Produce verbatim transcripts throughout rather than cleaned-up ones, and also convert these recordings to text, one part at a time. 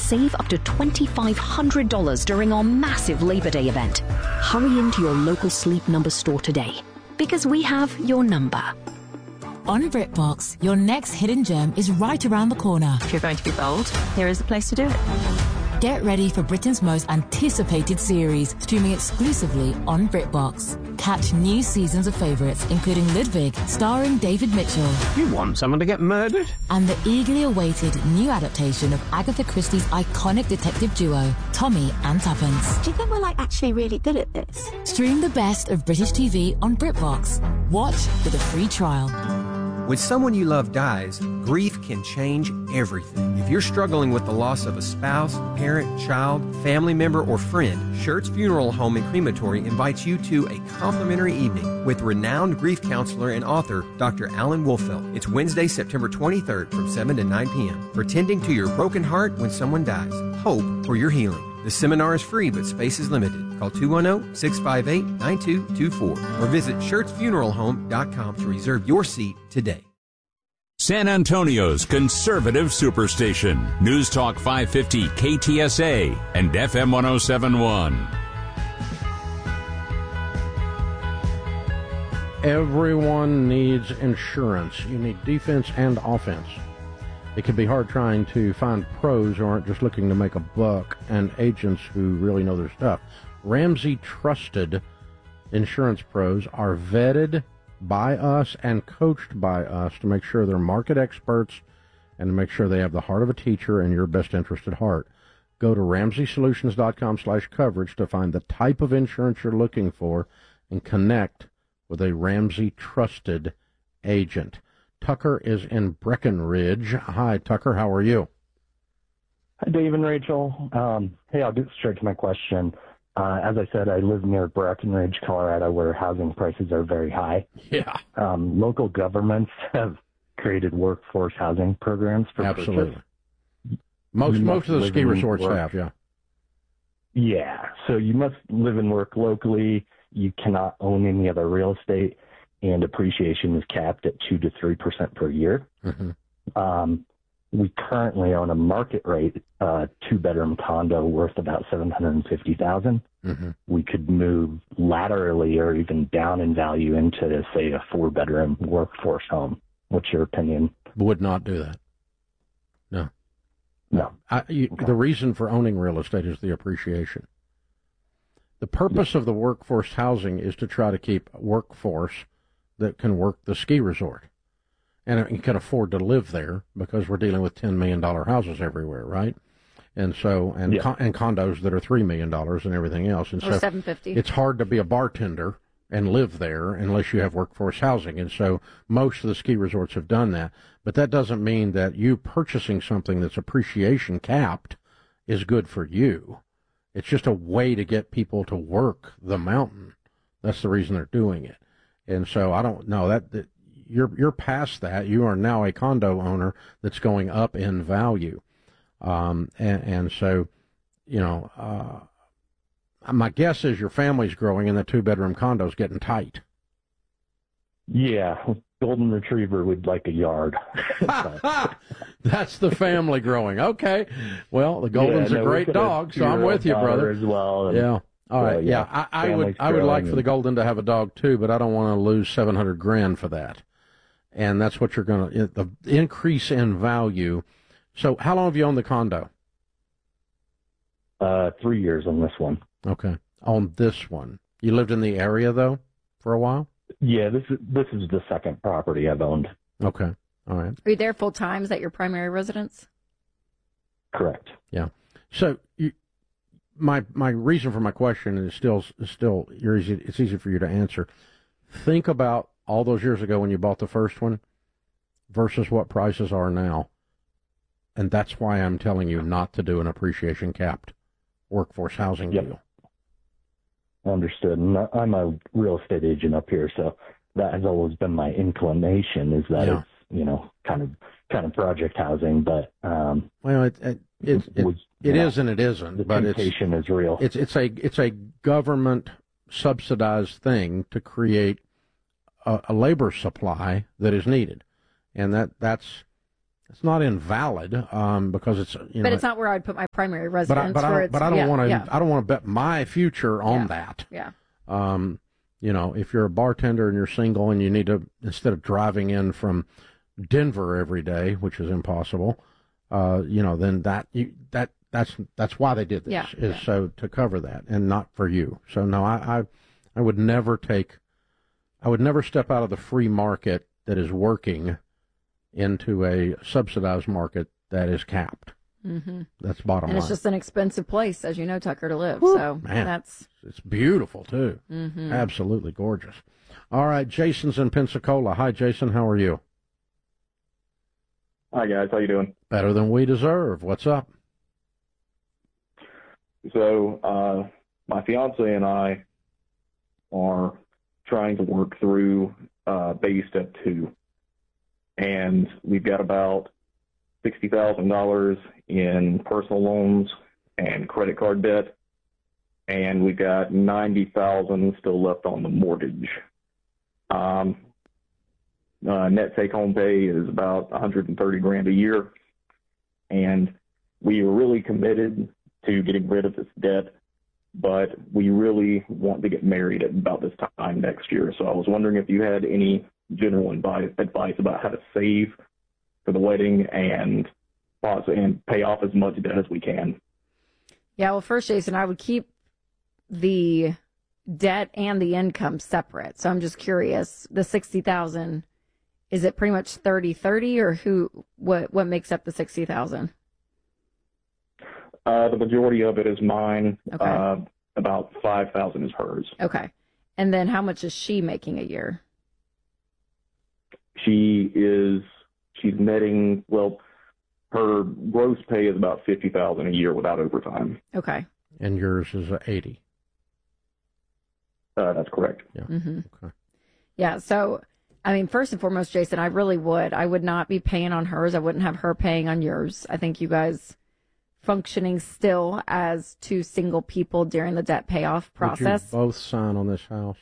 save up to two thousand five hundred dollars during our massive Labor Day event. Hurry into your local Sleep Number store today, because we have your number. On BritBox, your next hidden gem is right around the corner. If you're going to be bold, here is the place to do it. Get ready for Britain's most anticipated series, streaming exclusively on BritBox. Catch new seasons of favourites, including Ludwig, starring David Mitchell. You want someone to get murdered? And the eagerly awaited new adaptation of Agatha Christie's iconic detective duo, Tommy and Tuppence. Do you think we're, like, actually really good at this? Stream the best of British T V on BritBox. Watch with a free trial. When someone you love dies, grief can change everything. If you're struggling with the loss of a spouse, parent, child, family member, or friend, Schertz Funeral Home and Crematory invites you to a complimentary evening with renowned grief counselor and author Doctor Alan Wolfelt. It's Wednesday, September twenty-third from seven to nine p.m. Pretending to your broken heart when someone dies. Hope for your healing. The seminar is free, but space is limited. Call two one zero, six five eight, nine two two four or visit schertz funeral home dot com to reserve your seat today. San Antonio's conservative superstation. News Talk five fifty K T S A and F M one oh seven point one. Everyone needs insurance. You need defense and offense. It can be hard trying to find pros who aren't just looking to make a buck and agents who really know their stuff. Ramsey Trusted insurance pros are vetted by us and coached by us to make sure they're market experts and to make sure they have the heart of a teacher and your best interest at heart. Go to ramsey solutions dot com slash coverage to find the type of insurance you're looking for and connect with a Ramsey Trusted agent. Tucker is in Breckenridge. Hi, Tucker. How are you? Hi, Dave and Rachel. Um, hey, I'll get straight to my question. Uh, as I said, I live near Breckenridge, Colorado, where housing prices are very high. Yeah. Um, local governments have created workforce housing programs for Absolutely. Purchase. Most, most of the ski resorts work. have, yeah. Yeah. So you must live and work locally. You cannot own any other real estate, and appreciation is capped at two to three percent per year. Mm-hmm. Um, we currently own a market rate uh, two-bedroom condo worth about seven hundred fifty thousand dollars. Mm-hmm. We could move laterally or even down in value into, say, a four-bedroom workforce home. What's your opinion? Would not do that. No. No. I, you, Okay. The reason for owning real estate is the appreciation. The purpose of the workforce housing is to try to keep a workforce that can work the ski resort and can afford to live there, because we're dealing with ten million dollars houses everywhere, right? And so, and Yeah. con- and condos that are three million dollars and everything else. And Or so seven fifty. it's hard to be a bartender and live there unless you have workforce housing. And so most of the ski resorts have done that. But that doesn't mean that you purchasing something that's appreciation capped is good for you. It's just a way to get people to work the mountain. That's the reason they're doing it. And so I don't know that, that you're you're past that. You are now a condo owner that's going up in value. Um, and, and so, you know, uh, my guess is your family's growing and the two-bedroom condo's getting tight. Yeah. Golden Retriever would like a yard. That's the family growing. Okay. Well, the Golden's Yeah, no, a great we've got a dog, so I'm with you, two-year-old brother. As well. And, Yeah. All right. so, yeah. yeah, I, I would. family's I would like growing for the Golden to have a dog too, but I don't want to lose seven hundred grand for that. And that's what you're going to. The increase in value. So, how long have you owned the condo? Uh, three years on this one. Okay. On this one, you lived in the area though for a while. Yeah, this is this is the second property I've owned. Okay. All right. Are you there full time? Is that your primary residence? Correct. Yeah. So you, my my reason for my question is still is still you're easy. It's easy for you to answer. Think about all those years ago when you bought the first one versus what prices are now, and that's why I'm telling you not to do an appreciation capped workforce housing Yep. deal. Understood. And I'm a real estate agent up here, so that has always been my inclination, is that Yeah. it's, you know, kind of kind of project housing, but um, Well, it it it, it, was, it you know, is and it isn't, the but it's temptation is real. It's it's a it's a government subsidized thing to create a, a labor supply that is needed, and that that's It's not invalid um, because it's you know. But it's not where I'd put my primary residence. But I, but I don't, but I don't yeah, want to. Yeah. I don't want to bet my future on yeah. that. Yeah. Um, you know, if you're a bartender and you're single and you need to, instead of driving in from Denver every day, which is impossible, uh, you know, then that you that that's that's why they did this yeah, is yeah. so to cover that and not for you. So no, I, I I would never take, I would never step out of the free market that is working into a subsidized market that is capped. Mm-hmm. That's bottom and line. it's just an expensive place, as you know, Tucker, to live. Woo, so man, that's it's beautiful too. Mm-hmm. Absolutely gorgeous. All right, Jason's in Pensacola. Hi, Jason. How are you? Hi guys, how you doing? Better than we deserve. What's up? So, uh, my fiance and I are trying to work through uh, baby step two, and we've got about sixty thousand dollars in personal loans and credit card debt, and we've got ninety thousand dollars still left on the mortgage. Um, uh, net take-home pay is about one hundred thirty grand a year, and we are really committed to getting rid of this debt, but we really want to get married at about this time next year. So I was wondering if you had any general advice, advice about how to save for the wedding and and pay off as much debt as we can. Yeah, well, first, Jason, I would keep the debt and the income separate. So I'm just curious, the sixty thousand, is it pretty much thirty thirty, or who what what makes up the sixty thousand? Uh, the majority of it is mine. Okay. Uh, about five thousand is hers. Okay. And then how much is she making a year? She is, she's netting, well, her gross pay is about fifty thousand a year without overtime. Okay. And yours is eighty. Uh, that's correct. Yeah. Mm-hmm. Okay. Yeah. So, I mean, first and foremost, Jason, I really would. I would not be paying on hers. I wouldn't have her paying on yours. I think you guys functioning still as two single people during the debt payoff process. Did you both sign on this house?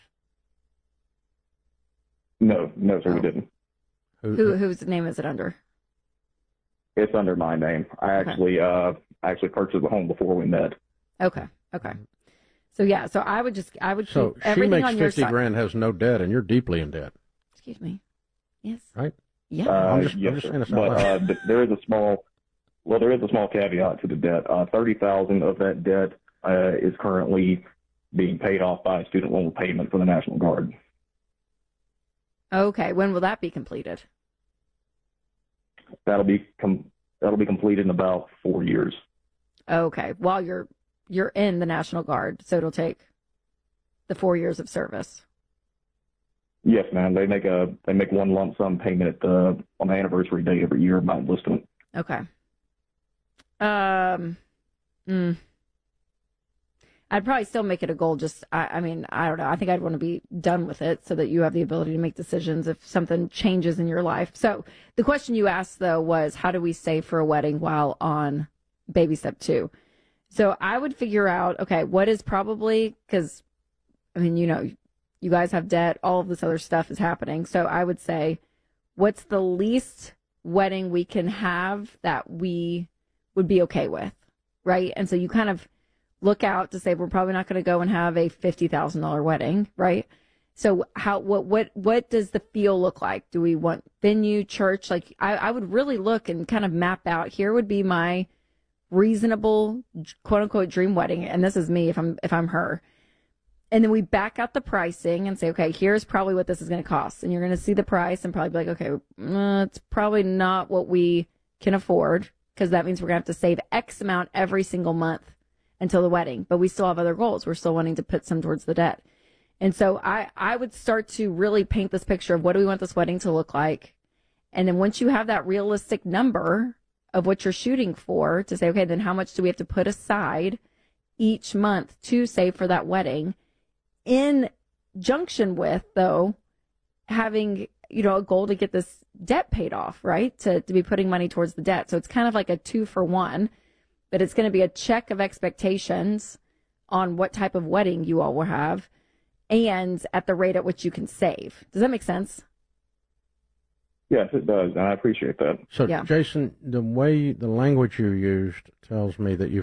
No, no, sir, Oh. we didn't. Who, Who whose name is it under? It's under my name. I actually, uh, I actually purchased the home before we met. Okay. Okay. So yeah. So I would just I would So keep she everything makes on your fifty side. grand, has no debt, and you're deeply in debt, Excuse me. Yes. right? Yeah. Uh, I'm just- I'm yes, just sir. saying it's but not uh, th- there is a small, well, there is a small caveat to the debt. Uh, thirty thousand of that debt uh, is currently being paid off by a student loan payment for the National Guard. Okay. When will that be completed? That'll be com- that'll be completed in about four years. Okay. While you're you're in the National Guard, so it'll take the four years of service. Yes, ma'am. They make a they make one lump sum payment at the on the anniversary date every year of my enlistment. Okay. Um. Mm. I'd probably still make it a goal. Just, I, I mean, I don't know. I think I'd want to be done with it so that you have the ability to make decisions if something changes in your life. So the question you asked, though, was how do we save for a wedding while on baby step two? So I would figure out, okay, what is probably, because, I mean, you know, you guys have debt, all of this other stuff is happening. So I would say, what's the least wedding we can have that we would be okay with, right? And so you kind of look out to say we're probably not going to go and have a fifty thousand dollars wedding, right? So how what what what does the feel look like? Do we want venue, church? Like I, I would really look and kind of map out. Here would be my reasonable quote unquote dream wedding, and this is me if I'm if I'm her. And then we back out the pricing and say, okay, here's probably what this is going to cost, and you're going to see the price and probably be like, okay, uh, it's probably not what we can afford because that means we're going to have to save X amount every single month until the wedding, but we still have other goals. We're still wanting to put some towards the debt. And so I, I would start to really paint this picture of what do we want this wedding to look like. And then once you have that realistic number of what you're shooting for to say, okay, then how much do we have to put aside each month to save for that wedding in junction with, though, having, you know, a goal to get this debt paid off, right? To, to be putting money towards the debt. So it's kind of like a two for one. But it's going to be a check of expectations on what type of wedding you all will have and at the rate at which you can save. Does that make sense? Yes, it does, and I appreciate that. So, Yeah. Jason, the way the language you used tells me that you